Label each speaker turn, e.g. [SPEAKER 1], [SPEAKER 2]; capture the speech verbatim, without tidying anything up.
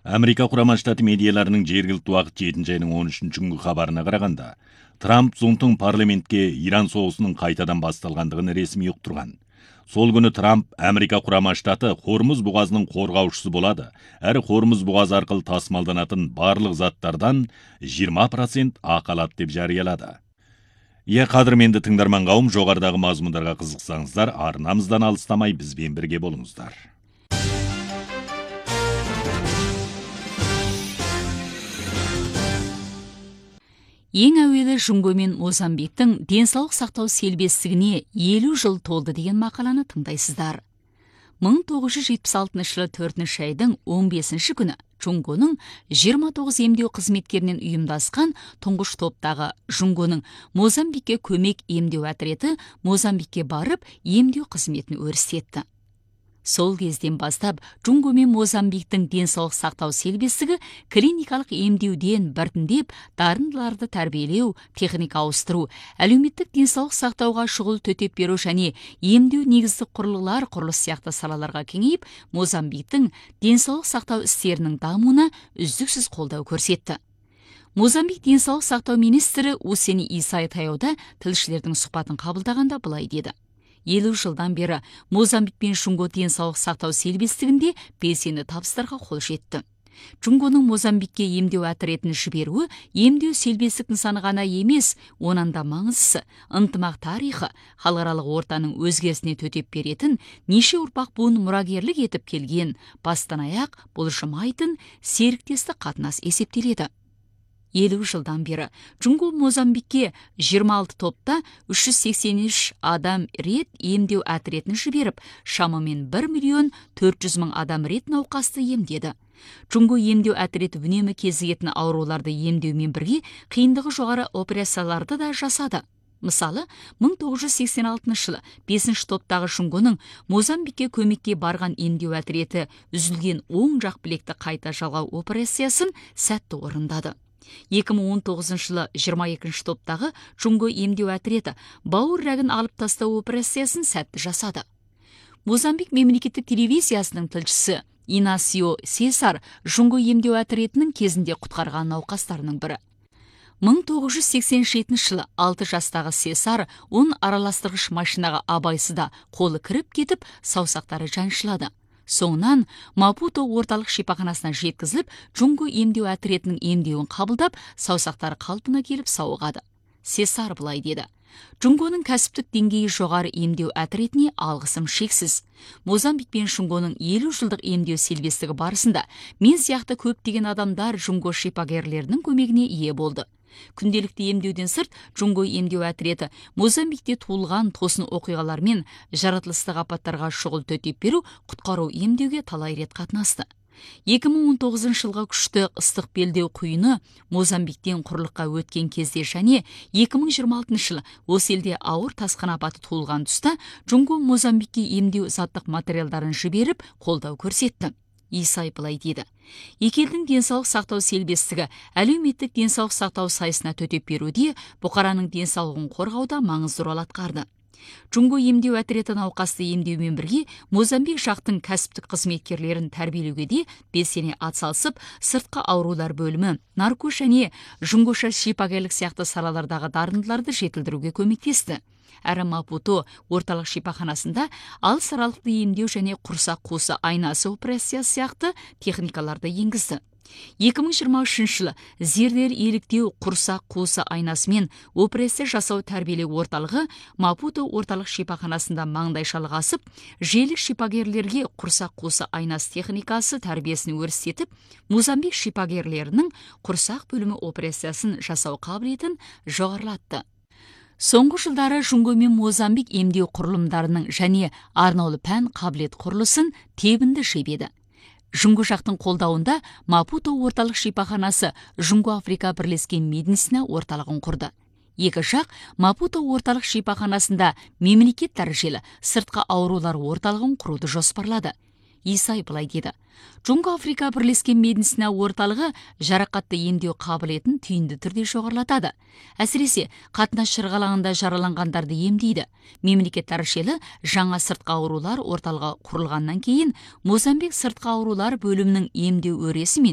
[SPEAKER 1] Америка Құрама Штаты медиаларының жергілікті уақыт жетінші айының он үшінші күнгі хабарына қарағанда, Трамп зұлтың парламентке Иран соғысының қайтадан басталғандығын ресми ұқтырған. Сол күні Трамп Америка Құрама Штаты Хормуз бұғазының қорғаушысы болады, әрі Хормуз бұғазы арқылы тасымалданатын барлық заттардан жиырма процент ақы алады деп жариялады. Е, қадірменді тыңдарман қауым, жоғарыдағы мазмұндарға қызықсаңыздар, арнамыздан алыстамай бізбен бірге болыңыздар.
[SPEAKER 2] Ең әуелі Жунго мен Мозамбиктің денсаулық сақтау селбестігіне елу жыл толды деген мақаланы тыңдайсыздар. мың тоғыз жүз жетпіс алтыншы жылы төртінші айдың он бесінші күні Жунгоның жиырма тоғыз емдеу қызметкерінен ұйымдасқан тұңғыш топтағы Жунгоның Мозамбикке көмек емдеу әтреті Мозамбикке барып емдеу қызметін өрістетті. Сол кезден бастап Жунго мен Мозамбиктің денсаулық сақтау селбестігі клиникалық емдеуден біртіндеп дарындыларды тәрбиелеу, техника ауыстыру, әлеуметтік денсаулық сақтауға шұғыл төтеп беру және емдеу негізді құрылғылар құрылыс сияқты салаларға кеңейіп, Мозамбиктің денсаулық сақтау істерінің дамуына үздіксіз қолдау көрсетті. Мозамбик денсаулық сақтау министрі Усени Исай таяуда тілшілердің сұхбатын қабылдағанда былай деді: елу жылдан бері Мозамбик пен Жунго денсаулық сақтау селбестігінде белсенді табыстарға қол жетті. Жунгоның Мозамбикке емдеу әтіретін жіберуі емдеу селбестік нысаны ғана емес, онан да маңыздысы ынтымақ тарихы, халықаралық ортаның өзгерісіне төтеп беретін, неше ұрпақ буын мұрагерлік етіп келген, бастан аяқ бұлжымайтын серіктестік қатынас есептеледі. елу жылдан бері Жунго Мозамбикке жиырма алты топта үш жүз сексен үш адам рет емдеу әтіретін жіберіп, шамамен бір миллион төрт жүз мың адам рет науқасты емдеді. Жунго емдеу әтіреті үнемі кезігетін ауруларды емдеумен бірге қиындығы жоғары операцияларды да жасады. Мысалы, мың тоғыз жүз сексен алтыншы жылы бесінші топтағы Жунгоның Мозамбикке көмекке барған емдеу әтіреті үзілген оң жақ білекті қайта жалғау операциясын сәтті орындады. екі мың он тоғызыншы жылы жиырма екінші топтағы Жунго емдеу әтіреті бауыр рәгін алып тастау операциясын сәтті жасады. Мозамбик мемлекеттік телевизиясының тілшісі Инасио Сесар Жунго емдеу әтіретінің кезінде құтқарған науқастарының бірі. мың тоғыз жүз сексен жетінші жылы алты жастағы Сесар ұн араластырғыш машинаға абайсызда қолы кіріп кетіп, саусақтары жаншылады. Соңынан Мапуто орталық шипаханасына жеткізіліп, Жунго емдеу әтіретінің емдеуін қабылдап, саусақтары қалпына келіп сауығады. Сесар былай деді: Жунгоның кәсіптік деңгейі жоғары емдеу әтіретіне алғысым шексіз. Мозамбик пен Жунгоның елу жылдық емдеу селбестігі барысында мен сияқты көптеген адамдар Жунго шипагерлерінің көмегіне ие болды. Күнделікті емдеуден сырт, Жунго емдеу әтіреті Мозамбикте туылған тосын оқиғалар мен жаратылыстық апаттарға шұғыл төтеп беру, құтқару емдеуге талай рет қатынасты. екі мың он тоғызыншы жылға күшті ыстық белдеу құйыны Мозамбиктен құрлыққа өткен кезде және екі мың жиырма алтыншы жылы осы елде ауыр тасқын апаты туылған тұста Жунго Мозамбикке емдеу заттық материалдарын жіберіп, қолдау көрсетті. Исай былай дейді: екі елдің денсаулық сақтау селбестігі әлеуметтік денсаулық сақтау сайысына төтеп беруде, бұқараның денсаулығын қорғауда маңызды рөл атқарды. Жунго емдеу әтіреті науқасты емдеумен бірге Мозамбик жақтың кәсіптік қызметкерлерін тәрбиелеуге де белсене атсалысып, сыртқы аурулар бөлімі, нарко және Жунгоша шипагерлік сияқты салалардағы дарындыларды жетілдіруге көмектесті. Әрі Мапуто орталық шипаханасында алыс аралықты емдеу және құрсақ қуысы айнасы операциясы сияқты техникаларды енгізді. екі мың жиырма үшінші жылы зердер еліктеу құрсақ қуысы айнасымен операция жасау тәрбиелеу орталығы Мапуто орталық шипаханасында маңдайшалық асып, желік шипагерлерге құрсақ қуысы айнасы техникасы тәрбиесін өрістетіп, Мозамбик шипагерлерінің құрсақ бөлімі операциясын жасау қабілетін жоғарылатты. Соңғы жылдары Жунго мен Мозамбик емдеу құрылымдарының және арнаулы пән қабілет құрылысын тебінді жебеді. Жунго жақтың қолдауында Мапуто орталық шипаханасы Жунго Африка бірлескен медицина орталығын құрды. Екі жақ Мапуто орталық шипаханасында мемлекет дәрежелі сыртқы аурулар орталығын құруды жоспарлады. Исай былай деді: Жунго Африка бірлескен медицина орталығы жарақатты емдеу қабілетін түйінді түрде жоғарылатады. Әсіресе қатынас шырғалаңында жараланғандарды емдейді. Мемлекет дәрежелі жаңа сыртқы аурулар орталығы құрылғаннан кейін Мозамбик сыртқы аурулар бөлімінің емдеу өресі мен